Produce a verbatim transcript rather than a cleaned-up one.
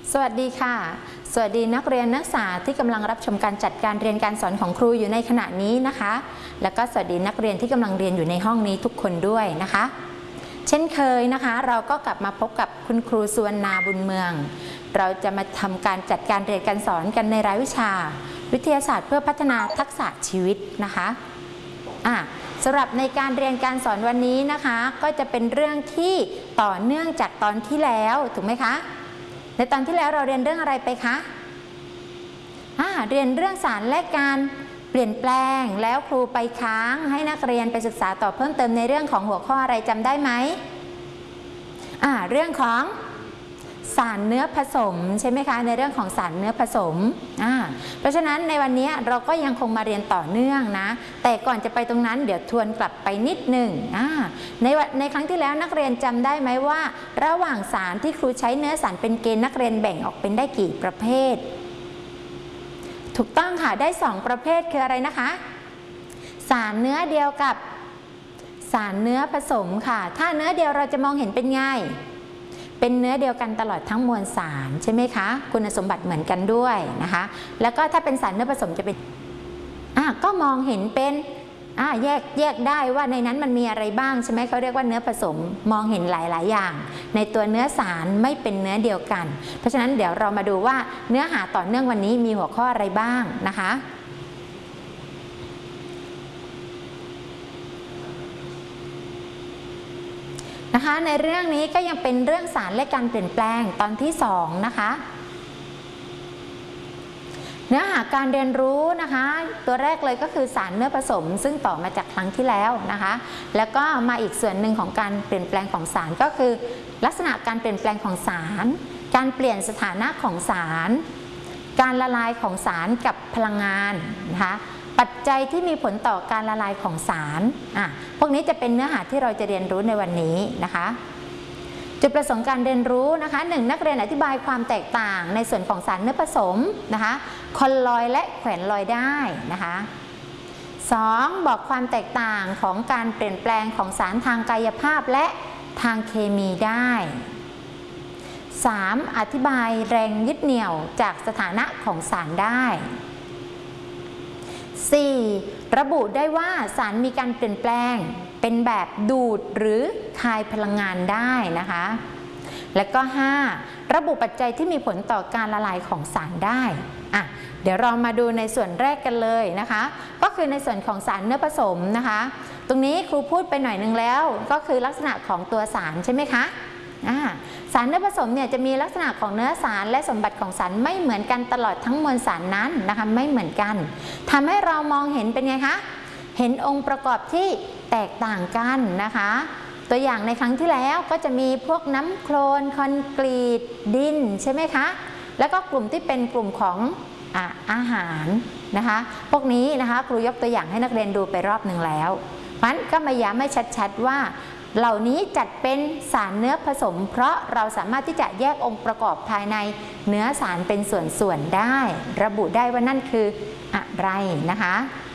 สวัสดีค่ะสวัสดีนักเรียนนักศึกษาที่กำลังรับชมการจัดการเรียนการสอนของครูอยู่ในขณะนี้นะคะแล้วก็สวัสดีนักเรียนที่กำลังเรียนอยู่ในห้องนี้ทุกคนด้วยนะคะเช่นเคยนะคะเราก็กลับมาพบกับคุณครูสุวรรณาบุญเมืองเราจะมาทำการจัดการเรียนการสอนกันในรายวิชาวิทยาศาสตร์เพื่อพัฒนาทักษะชีวิตนะคะอ่ะสำหรับในการเรียนการสอนวันนี้นะคะก็จะเป็นเรื่องที่ต่อเนื่องจากตอนที่แล้วถูกไหมคะในตอนที่แล้วเราเรียนเรื่องอะไรไปคะอ่าเรียนเรื่องสารและการเปลี่ยนแปลงแล้วครูไปค้างให้นักเรียนไปศึกษาต่อเพิ่มเติมในเรื่องของหัวข้ออะไรจำได้ไหมอ่าเรื่องของสารเนื้อผสมใช่ไหมคะในเรื่องของสารเนื้อผสมอ่าเพราะฉะนั้นในวันนี้เราก็ยังคงมาเรียนต่อเนื่องนะแต่ก่อนจะไปตรงนั้นเดี๋ยวทวนกลับไปนิดหนึ่งอ่าในในครั้งที่แล้วนักเรียนจำได้ไหมว่าระหว่างสารที่ครูใช้เนื้อสารเป็นเกณฑ์นักเรียนแบ่งออกเป็นได้กี่ประเภทถูกต้องค่ะได้สองประเภทคืออะไรนะคะสารเนื้อเดียวกับสารเนื้อผสมค่ะถ้าเนื้อเดียวเราจะมองเห็นเป็นไงเป็นเนื้อเดียวกันตลอดทั้งมวลสารใช่ไหมคะคุณสมบัติเหมือนกันด้วยนะคะแล้วก็ถ้าเป็นสารเนื้อผสมจะเป็นอ่ะก็มองเห็นเป็นอ่ะแยกแยกได้ว่าในนั้นมันมีอะไรบ้างใช่ไหมเขาเรียกว่าเนื้อผสมมองเห็นหลายๆอย่างในตัวเนื้อสารไม่เป็นเนื้อเดียวกันเพราะฉะนั้นเดี๋ยวเรามาดูว่าเนื้อหาต่อเนื่องวันนี้มีหัวข้ออะไรบ้างนะคะนะคะในเรื่องนี้ก็ยังเป็นเรื่องสารและการเปลี่ยนแปลงตอนที่สองนะคะเนื้อหาการเรียนรู้นะคะตัวแรกเลยก็คือสารเนื้อผสมซึ่งต่อมาจากครั้งที่แล้วนะคะแล้วก็มาอีกส่วนหนึ่งของการเปลี่ยนแปลงของสารก็คือลักษณะการเปลี่ยนแปลงของสารการเปลี่ยนสถานะของสารการละลายของสารกับพลังงานนะคะปัจจัยที่มีผลต่อการละลายของสารอ่ะพวกนี้จะเป็นเนื้อหาที่เราจะเรียนรู้ในวันนี้นะคะจุดประสงค์การเรียนรู้นะคะหนึ่งนักเรียนอธิบายความแตกต่างในส่วนของสารเนื้อผสมนะคะคอลลอยด์และแขวนลอยด์ได้นะคะสองบอกความแตกต่างของการเปลี่ยนแปลงของสารทางกายภาพและทางเคมีได้สามอธิบายแรงยึดเหนี่ยวจากสถานะของสารได้สี่ระบุได้ว่าสารมีการเปลี่ยนแปลงเป็นแบบดูดหรือคายพลังงานได้นะคะและก็ห้าระบุปัจจัยที่มีผลต่อการละลายของสารได้อ่ะเดี๋ยวเรามาดูในส่วนแรกกันเลยนะคะก็คือในส่วนของสารเนื้อผสมนะคะตรงนี้ครูพูดไปหน่อยนึงแล้วก็คือลักษณะของตัวสารใช่ไหมคะสารเนื้อผสมเนี่ยจะมีลักษณะของเนื้อสารและสมบัติของสารไม่เหมือนกันตลอดทั้งมวลสารนั้นนะคะไม่เหมือนกันทำให้เรามองเห็นเป็นไงคะเห็นองค์ประกอบที่แตกต่างกันนะคะตัวอย่างในครั้งที่แล้วก็จะมีพวกน้ำโคลนคอนกรีตดินใช่ไหมคะแล้วก็กลุ่มที่เป็นกลุ่มของอ่ะอาหารนะคะพวกนี้นะคะครูยกตัวอย่างให้นักเรียนดูไปรอบหนึ่งแล้วเพราะฉะนั้นก็มาย้ำให้ชัดๆว่าเหล่านี้จัดเป็นสารเนื้อผสมเพราะเราสามารถที่จะแยกองค์ประกอบภายในเนื้อสารเป็นส่วนๆได้ระบุได้ว่านั่นคืออะไรนะคะ